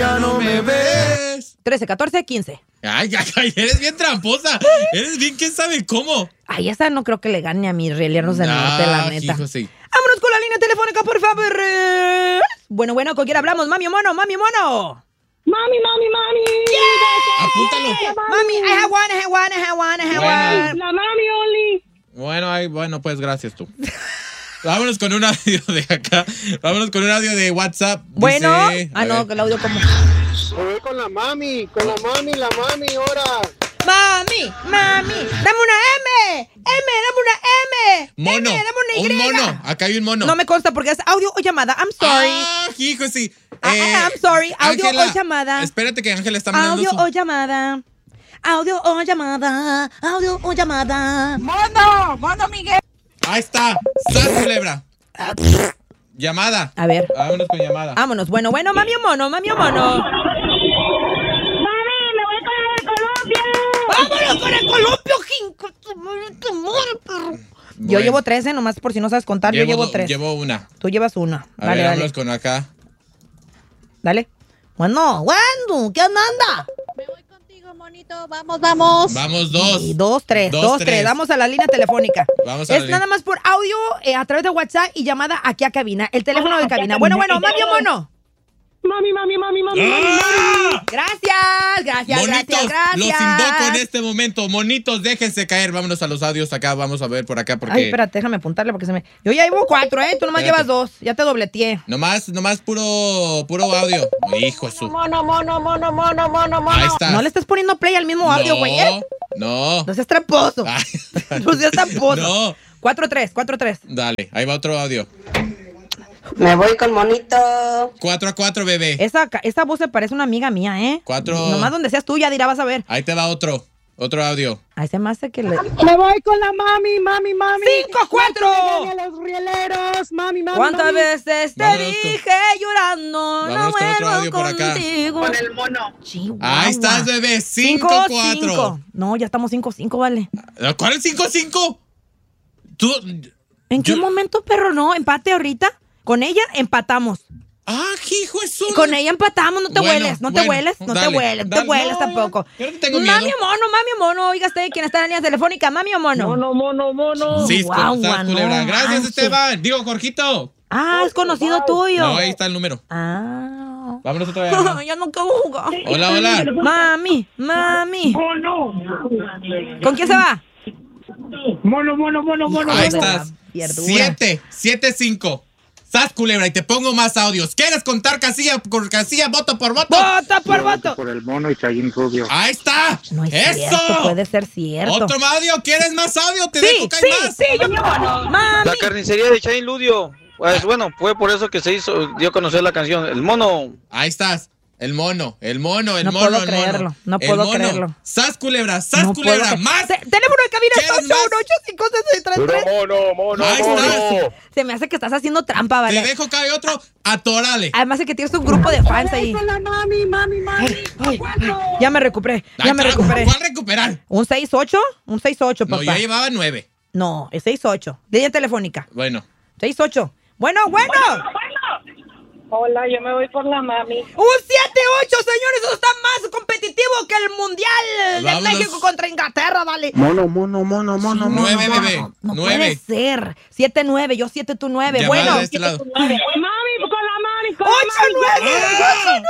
ya no me ves. 13, 14, 15. Ay, eres bien tramposa. Eres bien, ¿quién sabe cómo? Ay, esa no creo que le gane a mis rieleros del norte, la neta. Hijo, sí. Vámonos con la línea telefónica, por favor. Bueno, ¿con quién hablamos? Mami o mono, mami o mono. Mami. Yeah. Apúntalo. Mami, I have one. La mami only. Bueno, pues gracias tú. Vámonos con un audio de acá. Vámonos con un audio de WhatsApp. Bueno. Dice, No, que el audio como... Me voy con la mami, ahora. Mami, dame una M, dame una M. Mono. M, dame una Y. Un mono. Acá hay un mono. No me consta porque es audio o llamada. I'm sorry. Hijo, sí. I'm sorry. Audio Ángela, o llamada. Espérate que Ángela está mandando Audio o llamada. Mono, Miguel. Ahí está. ¡Sas, culebra! Llamada. A ver. Vámonos con llamada. Vámonos. Bueno, mami o mono. Mami, me voy con la de Colombia. ¡Vámonos con el columpio! Yo Bueno. llevo 13, nomás por si no sabes contar. Yo llevo 3. Llevo una. Tú llevas una. A Dale, ver, dale. vámonos con acá. Dale. Bueno, ¿qué anda? Me voy contigo, monito. Vamos. Vamos, dos. Y 2, 3. Dos, 2, tres. 3. Vamos a la línea telefónica. Vamos a Es la nada más por audio a través de WhatsApp y llamada aquí a cabina. El teléfono de cabina. Bueno, mami o mono. Mami. ¡Ah! Gracias. Monitos, gracias. los invoco en este momento. Monitos, déjense caer. Vámonos a los audios acá. Vamos a ver por acá porque... Ay, espérate, déjame apuntarle porque se me... Yo ya llevo 4, Tú nomás Espérate. llevas 2. Ya te dobleteé. Nomás puro audio. Hijo de su... Mono. Ahí está. No le estés poniendo play al mismo audio, güey, No. No seas tramposo. Ay, No seas tramposo. No. 4-3. Dale, ahí va otro audio. Me voy con monito. 4-4, bebé. Esa voz se parece a una amiga mía, 4. Nomás donde seas tú, ya dirá, vas a ver. Ahí te va otro audio. Ahí se me hace que le... Me voy con la mami. 5-4. A los rieleros. Mami. ¿Cuántas veces te Vámonos dije llorando? No vámonos con otro vuelvo audio por acá. contigo. Con el mono. Chihuahua. Ahí estás, bebé. 5-4. 5-4. No, ya estamos 5-5, vale. ¿Cuál es 5-5? Tú... ¿En qué momento, perro? No, empate ahorita. Con ella empatamos. Hijo de su... Con ella empatamos, no te hueles, no te dale, hueles no, tampoco. Yo no tengo miedo. Mami o mono, oiga usted, ¿quién está en la línea telefónica? Mami o mono. Mono. Sí, Chihuahua, culebra. no Gracias, manches. Esteban. Digo, Jorgito. Es conocido tuyo. No, ahí está el número. Vámonos otra vez. ¿no? Ya no quiero jugar. Hola. Mami. Mono. ¿Con quién se va? Mono. Ahí de la estás. pierdura. 7-5. ¡Sas, culebra! Y te pongo más audios. ¿Quieres contar casilla por casilla, voto por voto? ¡Voto por voto! Por el mono y Chayín Rubio. ¡Ahí está! No es ¡Eso! cierto, puede ser cierto. ¿Otro audio? ¿Quieres más audio? Te dejo que hay más. yo me voy. Mami. La carnicería de Chain Ludio. Pues bueno, fue por eso que dio a conocer la canción. El mono. Ahí estás. El mono. No puedo creerlo, no puedo creerlo. ¡Sas, culebra! No puedo ¡Más! Teléfono de cabina es ¿Quieres más? 818-563. Mono. Ahí estás. Se me hace que estás haciendo trampa, Te ¿vale? dejo que hay otro. Atórale. Además de que tienes un grupo de fans ahí. Con la mami. Ya me recuperé. ¿Cuál recuperar? ¿Un 6-8? Un 6-8, papá. No, yo llevaba 9. No, es 6-8. Línea telefónica. Bueno. 6-8. Bueno. Hola, yo me voy por la mami. Un 7-8, señores. Eso está más competitivo que el Mundial de Vámonos. México contra Inglaterra, vale. Mono. 9, bebé. No 9. puede ser. 7-9, yo 7, tú 9. Llamada Bueno. de este lado. Mami, con la mami. 8-9.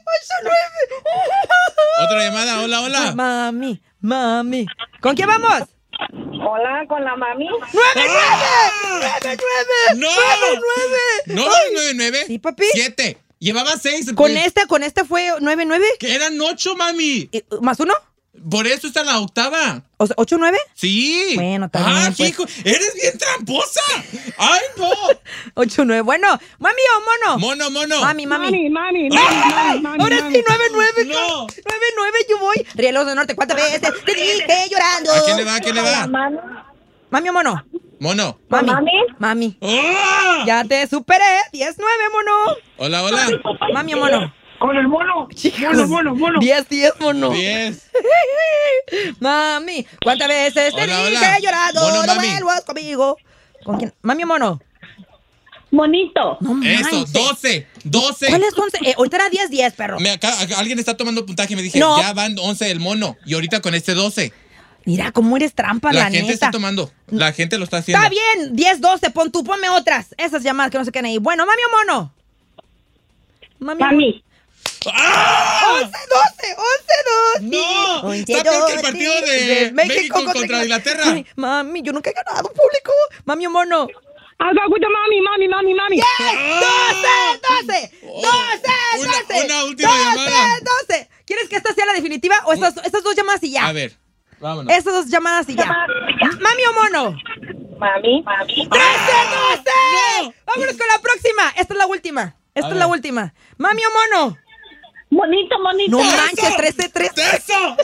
Otra llamada. Hola. Mami. ¿Con quién vamos? Hola, con la mami. 9-9. ¡No! 9-9. ¿No, 9-9? Sí, papi. 7. Llevaba 6. Con este fue 9-9. Que eran 8, mami. ¿Más uno? Por eso está la octava. O sea, ¿8-9? Sí. Bueno, también, pues. Hijo, eres bien tramposa. ¡Ay, no! 8-9. Bueno, ¿mami o mono? Mono. Mami. Ahora Mami. sí, 9-9. No. 9-9, yo voy. Rielos del Norte, ¿cuántas veces te dije llorando? ¿A quién le va? ¿Mami o mono? Mono. Mami. ¡Oh! Ya te superé. 10-9, mono. Hola. Mami o mono. Con el mono. Mono. 10-10, mono. 10. Mami, ¿cuántas veces te Hola. dije llorando? Mono, No mami. vuelvas conmigo. ¿Con quién? ¿Mami o mono? Monito. No Eso, manches. 12. ¿Cuál es 11? Ahorita era 10, perro. Alguien está tomando puntaje y me dije, No. ya van 11 del mono. Y ahorita con este 12. Mira cómo eres trampa, la gente neta. está tomando. La gente lo está haciendo. Está bien, 10, 12, ponme otras. Esas llamadas que no se queden ahí. Bueno, mami o mono. Mami. ¡Ah! 11, 12. ¡No! 11, Está peor que el 12, partido de México contra Inglaterra. Ay, mami, yo nunca he ganado, público. Mami o mono. I'll go with the mami. ¡Yes! 12. Una última llamada. 12. ¿Quieres que esta sea la definitiva o estas dos llamadas y ya? A ver, vámonos. Estas dos llamadas y ya. ¿Mami o mono? Mami. 13, 12. Vámonos con la próxima. Esta es la última. Mami o mono. Monito. No manches, 13. ¡Eso!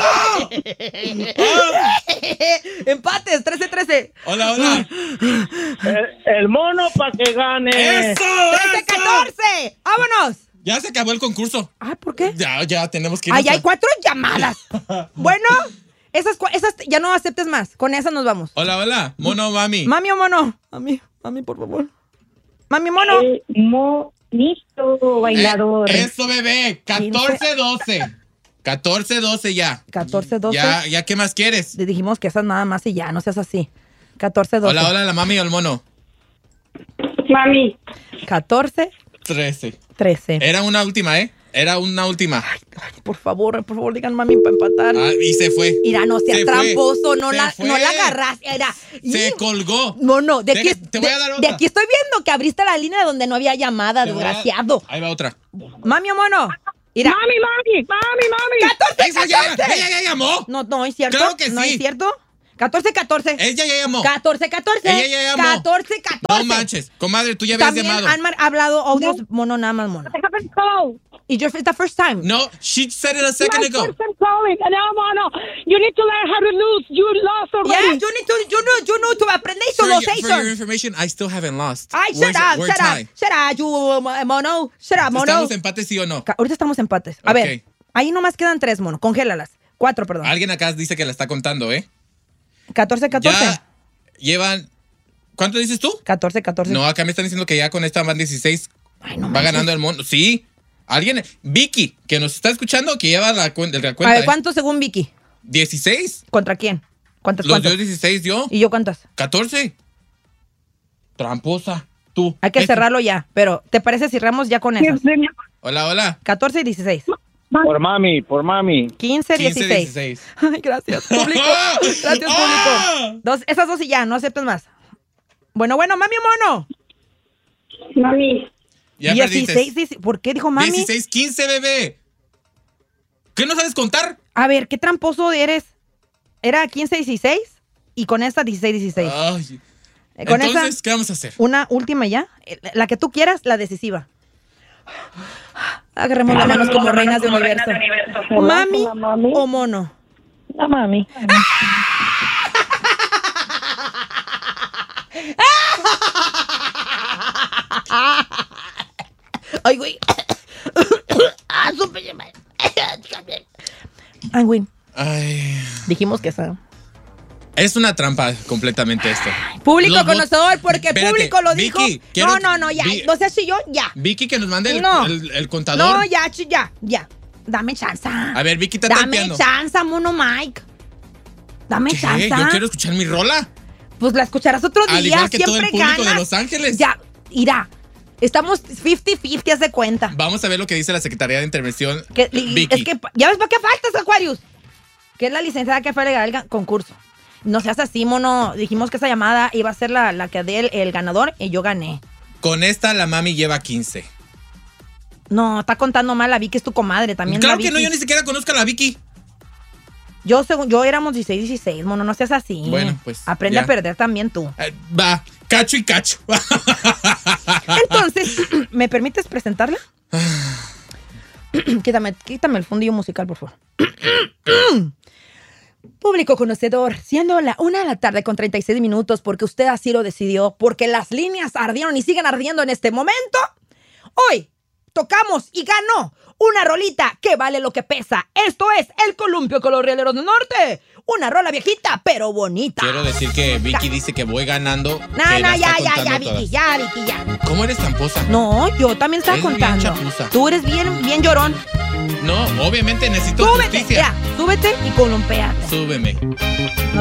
Empates, 13. Hola. El mono para que gane. ¡Eso! 13-14. ¡Vámonos! Ya se acabó el concurso. Ah, ¿por qué? Ya tenemos que ir. Ay, hay 4 llamadas. Bueno, esas ya no aceptes más. Con esas nos vamos. Hola. Mono, mami. Mami o mono. Mami, por favor. Mami o mono. Monito bailador. Eso, bebé. 14-12. 14-12 ya. 14-12. Ya, ¿qué más quieres? Le dijimos que esas nada más y ya, no seas así. 14-12. Hola, la mami o el mono. Mami. 14-13. 13. Era una última, ¿eh? Ay, por favor, digan mami para empatar. Ah, y se fue. Mira, no seas Se tramposo, fue. no la agarraste. Se colgó. No, Te voy a dar otra. de aquí estoy viendo que abriste la línea donde no había llamada, desgraciado. Ahí va otra. Mami o mono. Mira. Mami. 14-14. ¿Ella ya llamó? No, ¿es cierto? Claro que ¿No sí. es cierto? 14-14. Ella ya llamó. 14-14. Ella ya llamó. 14-14. No manches. Comadre, tú ya habías También llamado. han hablado audios mono, nada más mono. Y yo, it's the first time. No, she said it a second ago. Calling. No, mono. You need to learn how to lose. You lost already. Yeah, you need to aprender For your solution. information, I still haven't lost. Ay, shut up, you mono. Shut up, mono. ¿Estamos empates, sí o no? Ahorita estamos empates. A Ok. ver, ahí nomás quedan 3, mono. Congélalas. 4, perdón. Alguien acá dice que la está contando, ¿eh? 14-14. Ya llevan... ¿Cuánto dices tú? 14-14. No, acá me están diciendo que ya con esta van 16. Ay, no va manches. ganando el mundo. Sí. Alguien... Vicky, que nos está escuchando, que lleva la cuenta. A ver, ¿cuántos según Vicky? 16. ¿Contra quién? ¿Cuántos? Los dio 16, yo. ¿Y yo cuántas? 14. Tramposa. Tú. Hay que cerrarlo ya, pero ¿te parece si cerramos ya con esas? Hola. 14 y 16. Por mami. 15, 16. Ay, gracias, público. Gracias, público. Esas dos y ya, no aceptes más. Bueno, mami o mono. Mami. Ya 16, ¿por qué dijo mami? 16, 15, bebé. ¿Qué no sabes contar? A ver, qué tramposo eres. Era 15, 16 y con esta 16, 16. Ay. Con Entonces, esa, ¿qué vamos a hacer? una última ya. La que tú quieras, la decisiva. Agarremos las manos como reinas de universo. ¿Mami o mono? La mami. Ay, güey. Ay, güey. Ay. Dijimos que esa. Es una trampa completamente esto. Público Los conocedor, porque Espérate, público lo dijo. Vicky, quiero- No, ya. No seas chillón, ya. Vicky, que nos mande No. el contador. No, ya. Dame chance. A ver, Vicky, está Dame tapeando. chance, mono Mike. Dame ¿Qué? chance. Yo quiero escuchar mi rola. Pues la escucharás otro día. Al igual que siempre todo el público ganas. de Los Ángeles. Ya, irá. Estamos 50-50, haz de cuenta. Vamos a ver lo que dice la Secretaría de Intervención. Vicky. Es que, ¿ya ves para qué faltas, Aquarius? Que es la licenciada que fue a legal el concurso. No seas así, mono. Dijimos que esa llamada iba a ser la que dé el ganador y yo gané. Con esta, la mami lleva 15. No, está contando mal. La Vicky es tu comadre también. Claro la que no, Vicky. yo ni siquiera conozco a la Vicky. Yo éramos 16, mono. No seas así. Bueno, pues, Aprende ya. a perder también tú. Va, cacho y cacho. Entonces, ¿me permites presentarla? Quítame el fundillo musical, por favor. Público conocedor, siendo la 1 de la tarde con 36 minutos, porque usted así lo decidió, porque las líneas ardieron y siguen ardiendo en este momento, hoy tocamos y ganó una rolita que vale lo que pesa. Esto es El Columpio con los Rieleros del Norte, Una rola viejita, pero bonita. Quiero decir que Vicky dice que voy ganando. No, ya, Vicky, ya. ¿Cómo eres tramposa? No, yo también estaba Eres bien contando. chapuza. Tú eres bien llorón. No, obviamente necesito Súbete, justicia. súbete y columpéate. Súbeme. No